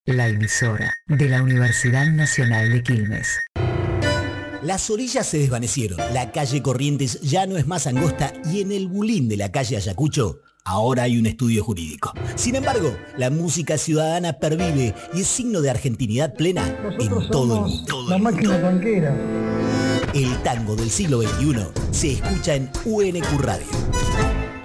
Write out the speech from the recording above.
La emisora de la Universidad Nacional de Quilmes. Las orillas se desvanecieron, la calle Corrientes ya no es más angosta y en el bulín de la calle Ayacucho ahora hay un estudio jurídico. Sin embargo, la música ciudadana pervive y es signo de argentinidad plena en todo el mundo. La máquina tanquera. El tango del siglo XXI se escucha en UNQ Radio.